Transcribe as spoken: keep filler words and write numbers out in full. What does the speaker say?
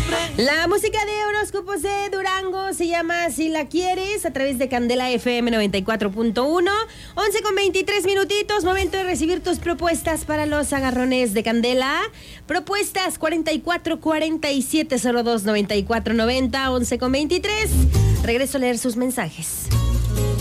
La música de horóscopos de Durango se llama Si la quieres, a través de Candela F M noventa y cuatro punto uno. once con veintitrés minutitos, momento de recibir tus propuestas para los agarrones de Candela. Propuestas cuarenta y cuatro cuarenta y siete cero dos noventa y cuatro noventa, once con veintitrés. Regreso a leer sus mensajes.